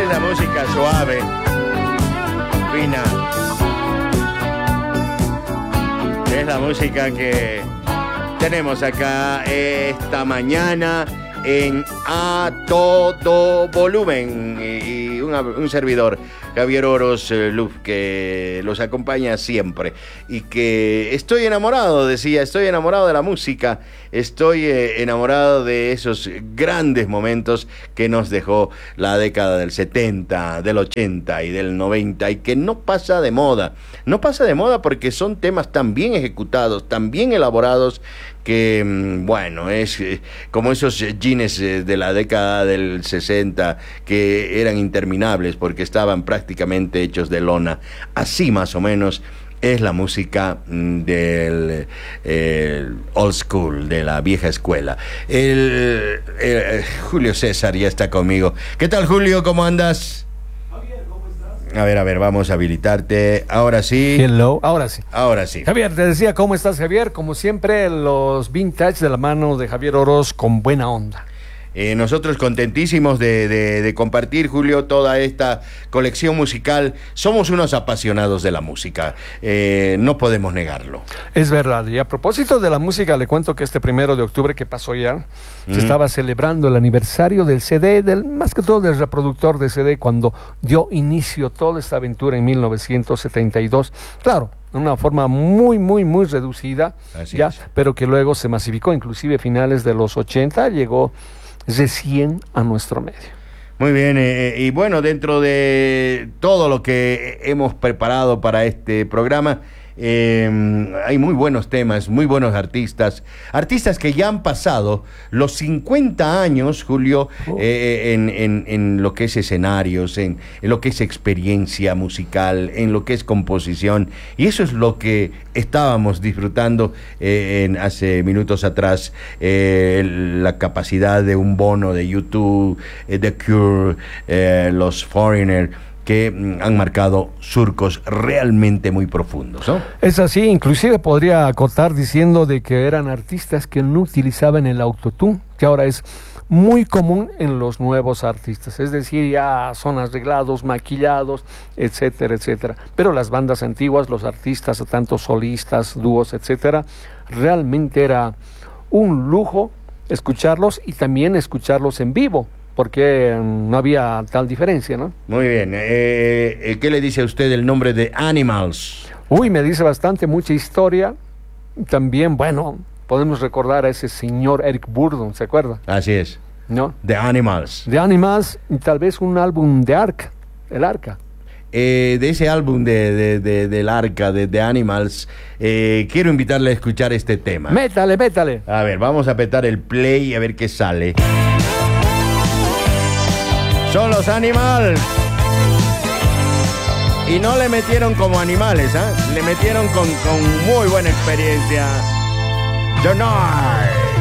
Es la música suave, fina. Es la música que tenemos acá esta mañana en A Todo Volumen. Y un servidor, Javier Oros Luz, que los acompaña siempre. Y que estoy enamorado, decía, estoy enamorado de la música. Estoy enamorado de esos grandes momentos que nos dejó la década del 70, del 80 y del 90, y que no pasa de moda. No pasa de moda porque son temas tan bien ejecutados, tan bien elaborados, que, bueno, es como esos jeans de la década del 60 que eran interminables porque estaban prácticamente hechos de lona. Así más o menos es la música del old school, de la vieja escuela. Julio César ya está conmigo. ¿Qué tal, Julio? ¿Cómo andas? A ver, vamos a habilitarte. Ahora sí. Hello, ahora sí. Ahora sí. Javier, te decía, ¿cómo estás, Javier? Como siempre, los vintage de la mano de Javier Oros con buena onda. Nosotros contentísimos de compartir, Julio, toda esta colección musical. Somos unos apasionados de la música, no podemos negarlo. Es verdad, y a propósito de la música, le cuento que este 1 de octubre que pasó ya, se estaba celebrando el aniversario del CD, más que todo del reproductor de CD, cuando dio inicio toda esta aventura en 1972. Claro, de una forma muy reducida, Así ya, es. pero que luego se masificó, inclusive a finales de los 80 llegó recién a nuestro medio. Muy bien, y bueno, dentro de todo lo que hemos preparado para este programa, hay muy buenos temas, muy buenos artistas que ya han pasado los 50 años, Julio, en lo que es escenarios, en lo que es experiencia musical, en lo que es composición, y eso es lo que estábamos disfrutando hace minutos atrás, la capacidad de un Bono, de U2, The Cure, los Foreigner, que han marcado surcos realmente muy profundos, ¿no? Es así, inclusive podría acotar diciendo de que eran artistas que no utilizaban el autotune, que ahora es muy común en los nuevos artistas, es decir, ya son arreglados, maquillados, etcétera. Pero las bandas antiguas, los artistas, tanto solistas, dúos, etcétera, realmente era un lujo escucharlos y también escucharlos en vivo, porque no había tal diferencia, ¿no? Muy bien. ¿Qué le dice a usted el nombre de Animals? Uy, me dice bastante, mucha historia. También, bueno, podemos recordar a ese señor Eric Burdon, ¿se acuerda? Así es. ¿No? The Animals. De Animals, y tal vez un álbum de Arca, el Arca. De ese álbum del Arca, de The Animals, quiero invitarle a escuchar este tema. Métale. A ver, vamos a apretar el play y a ver qué sale. Son los Animals. Y no le metieron como animales, ¿eh? Le metieron con muy buena experiencia. The Night.